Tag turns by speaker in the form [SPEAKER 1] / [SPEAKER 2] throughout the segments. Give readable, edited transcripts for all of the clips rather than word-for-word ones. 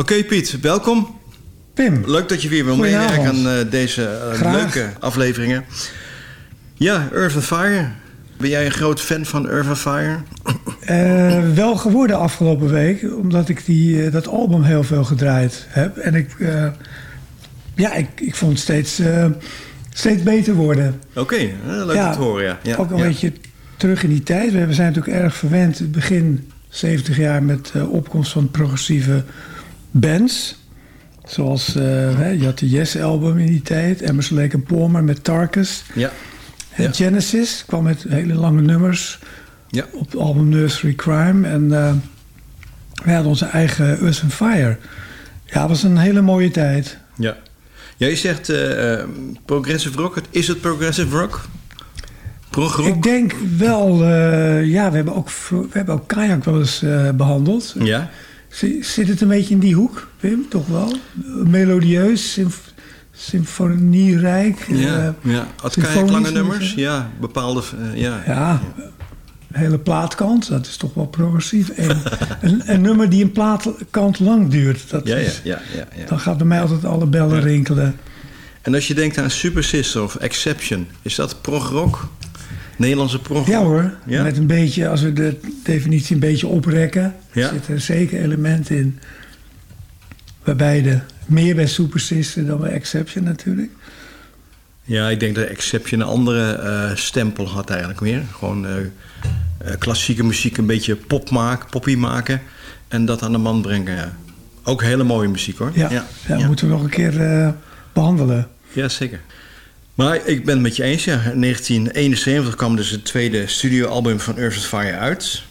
[SPEAKER 1] Oké, Piet, welkom.
[SPEAKER 2] Pim.
[SPEAKER 1] Leuk dat je weer wil meewerken aan deze leuke afleveringen. Ja, Earth & Fire. Ben jij een groot fan van Earth & Fire?
[SPEAKER 2] Wel geworden afgelopen week, omdat ik dat album heel veel gedraaid heb. En ik vond het steeds beter worden.
[SPEAKER 1] Oké, leuk om te horen, ja.
[SPEAKER 2] Ook een beetje terug in die tijd. We zijn natuurlijk erg verwend, het begin 70 jaar met opkomst van progressieve bands. Zoals, je had de Yes-album in die tijd. Emerson, Lake & Palmer met Tarkus.
[SPEAKER 1] Ja.
[SPEAKER 2] En Genesis kwam met hele lange nummers op het album Nursery Crime. En we hadden onze eigen Earth & Fire. Ja, het was een hele mooie tijd.
[SPEAKER 1] Ja. Jij zegt progressive rock. Is het progressive rock? Prog-rock?
[SPEAKER 2] Ik denk wel, we hebben ook Kayak wel eens behandeld.
[SPEAKER 1] Ja.
[SPEAKER 2] Zit het een beetje in die hoek, Wim? Toch wel? Melodieus, symfonieerijk.
[SPEAKER 1] Had Kayak lange nummers? Ja, bepaalde...
[SPEAKER 2] Een hele plaatkant, dat is toch wel progressief. Een nummer die een plaatkant lang duurt. Dan gaat bij mij altijd alle bellen rinkelen.
[SPEAKER 1] En als je denkt aan Super Sister of Exception, is dat prog-rock? Nederlandse prog-rock?
[SPEAKER 2] Ja hoor,
[SPEAKER 1] ja?
[SPEAKER 2] Met een beetje, als we de definitie een beetje oprekken, zitten er zeker elementen in. Waarbij meer bij Super Sister dan bij Exception natuurlijk.
[SPEAKER 1] Ja, ik denk dat Exception een andere stempel had eigenlijk meer. Gewoon klassieke muziek een beetje poppy maken en dat aan de man brengen. Ja. Ook hele mooie muziek hoor.
[SPEAKER 2] Ja, moeten we nog een keer behandelen.
[SPEAKER 1] Ja, zeker. Maar ik ben het met je eens. Ja. In 1971 kwam dus het tweede studioalbum van Earth & Fire uit.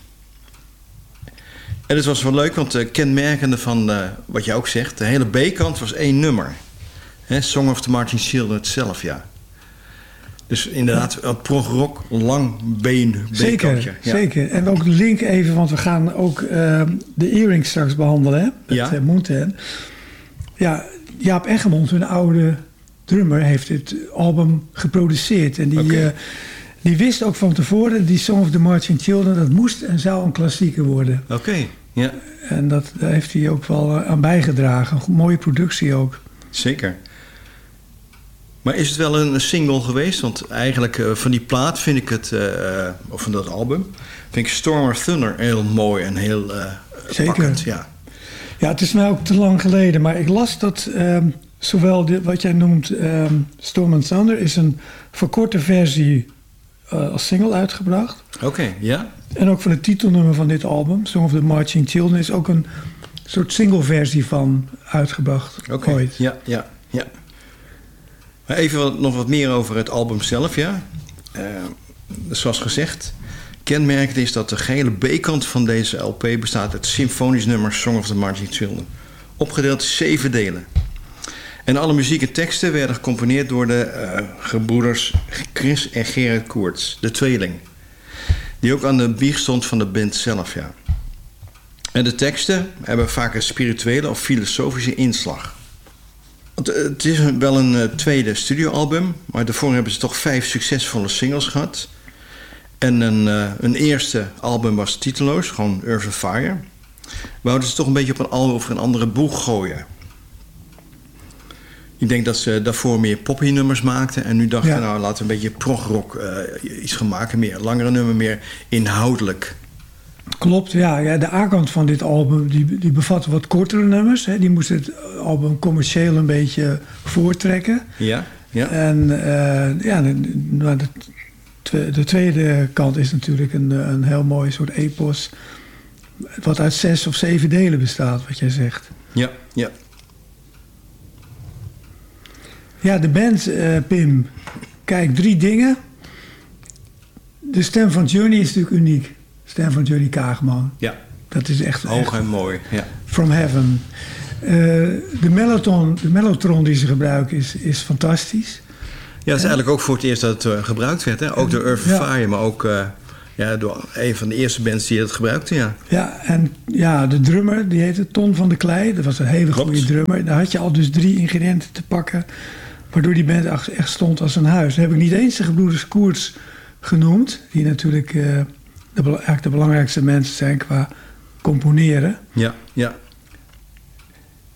[SPEAKER 1] En het was wel leuk, want kenmerkende van wat je ook zegt, de hele B-kant was 1 nummer. Song of the Marching Children zelf, ja. Dus inderdaad, prog-rock, lang B-kantje.
[SPEAKER 2] Zeker. En ook de link even, want we gaan ook de Earring straks behandelen, hè? Met Moonten. Ja, Jaap Eggermond, een oude drummer, heeft dit album geproduceerd. En die wist ook van tevoren, die Song of the Marching Children, dat moest en zou een klassieker worden.
[SPEAKER 1] Oké, ja.
[SPEAKER 2] En daar heeft hij ook wel aan bijgedragen. Een mooie productie ook.
[SPEAKER 1] Zeker. Maar is het wel een single geweest? Want eigenlijk van die plaat vind ik het, of van dat album, vind ik Storm of Thunder heel mooi en heel pakkend. Ja,
[SPEAKER 2] het is mij ook te lang geleden, maar ik las dat zowel wat jij noemt Storm and Thunder is een verkorte versie als single uitgebracht.
[SPEAKER 1] Oké, ja.
[SPEAKER 2] En ook van het titelnummer van dit album, Song of the Marching Children, is ook een soort single versie van uitgebracht.
[SPEAKER 1] Oké, ja. Maar even nog wat meer over het album zelf, ja. Zoals gezegd, kenmerkend is dat de gehele B-kant van deze LP bestaat uit symfonisch nummer Song of the Marching Children. Opgedeeld in 7 delen. En alle muziek en teksten werden gecomponeerd door de gebroeders Chris en Gerard Koerts, de tweeling. Die ook aan de wieg stond van de band zelf, ja. En de teksten hebben vaak een spirituele of filosofische inslag. Het is wel een tweede studioalbum, maar daarvoor hebben ze toch 5 succesvolle singles gehad. En een eerste album was titeloos, gewoon Earth & Fire. Wouden ze toch een beetje op een oude of een andere boeg gooien. Ik denk dat ze daarvoor meer poppy nummers maakten. En nu dachten laten we een beetje prog-rock iets gaan maken. Meer langere nummer, meer inhoudelijk.
[SPEAKER 2] Klopt, ja. De A-kant van dit album die bevat wat kortere nummers. Hè. Die moest het album commercieel een beetje voortrekken. Ja. En de tweede kant is natuurlijk een heel mooi soort epos. Wat uit 6 of 7 delen bestaat, wat jij zegt.
[SPEAKER 1] Ja.
[SPEAKER 2] Ja, de band, Pim. Kijk, 3 dingen. De stem van Journey is natuurlijk uniek. Stem van Johnny Kaagman.
[SPEAKER 1] Ja.
[SPEAKER 2] Dat is echt
[SPEAKER 1] hoog en mooi. Ja.
[SPEAKER 2] From heaven. De mellotron die ze gebruiken is fantastisch.
[SPEAKER 1] Ja, het is eigenlijk ook voor het eerst dat het gebruikt werd. Hè? Ook door Earth & Fire, maar ook door een van de eerste bands die het gebruikte. Ja.
[SPEAKER 2] En de drummer, die heette Ton van der Klei. Dat was een hele goede drummer. Daar had je al dus 3 ingrediënten te pakken, waardoor die band echt stond als een huis. Dan heb ik niet eens de gebroeders Koerts genoemd, die natuurlijk eigenlijk de belangrijkste mensen zijn qua componeren.
[SPEAKER 1] Ja.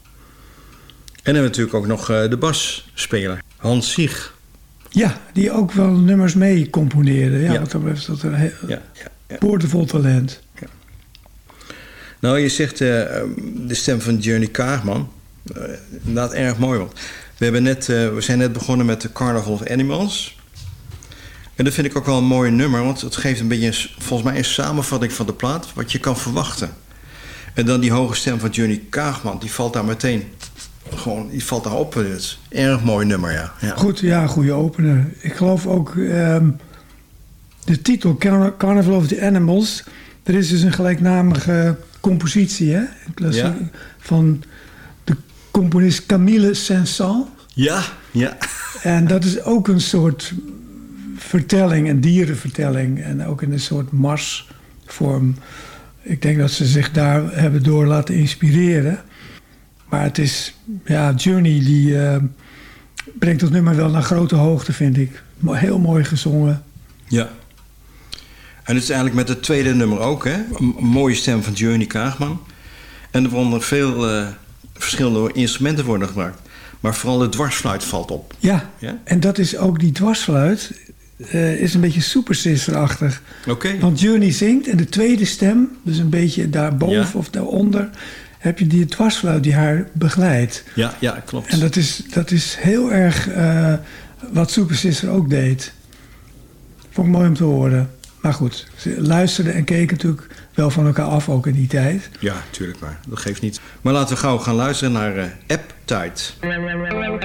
[SPEAKER 1] En dan hebben we natuurlijk ook nog de basspeler, Hans Sieg.
[SPEAKER 2] Ja, die ook wel nummers mee componeerde. Ja, wat dat betreft is dat een boordevol talent.
[SPEAKER 1] Ja. Nou, je zegt de stem van Johnny Kaagman. Inderdaad erg mooi. Want we zijn net begonnen met de Carnival of Animals. En dat vind ik ook wel een mooi nummer. Want het geeft een beetje, volgens mij, een samenvatting van de plaat. Wat je kan verwachten. En dan die hoge stem van Johnny Kaagman. Die valt daar meteen... die valt daar op. Dus erg mooi nummer, ja.
[SPEAKER 2] Goed, ja, goede opener. Ik geloof ook de titel Carnival of the Animals. Er is dus een gelijknamige compositie, hè? Van de componist Camille Saint-Saëns.
[SPEAKER 1] Ja.
[SPEAKER 2] En dat is ook een soort vertelling, een dierenvertelling. En ook in een soort marsvorm. Ik denk dat ze zich daar hebben door laten inspireren. Maar het is, Journey die brengt dat nummer wel naar grote hoogte, vind ik. Heel mooi gezongen.
[SPEAKER 1] Ja. En het is eigenlijk met het tweede nummer ook, hè? Een mooie stem van Johnny Kaagman. En er worden veel verschillende instrumenten worden gebruikt. Maar vooral de dwarsfluit valt op.
[SPEAKER 2] Ja? En dat is ook die dwarsfluit... is een beetje Super Sister-achtig.
[SPEAKER 1] Okay.
[SPEAKER 2] Want Journey zingt en de tweede stem... dus een beetje daarboven of daaronder... heb je die dwarsfluit die haar begeleidt.
[SPEAKER 1] Ja, klopt.
[SPEAKER 2] En dat is heel erg wat Super Sister ook deed. Vond ik mooi om te horen. Maar goed, ze luisterden en keken natuurlijk wel van elkaar af ook in die tijd.
[SPEAKER 1] Ja, tuurlijk maar. Dat geeft niet. Maar laten we gauw gaan luisteren naar Ebb Tide.